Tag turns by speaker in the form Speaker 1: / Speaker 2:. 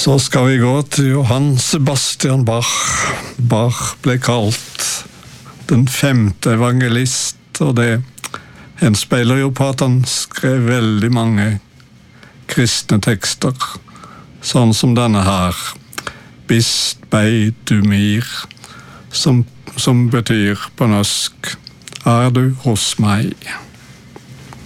Speaker 1: Så skal vi gå til Johann Sebastian Bach. Bach ble kalt den 5. evangelist, og det henspeiler jo på at han skrev veldig mange kristne tekster, sånn som denne her, Bist bei du mir, som betyr på norsk, er du hos meg?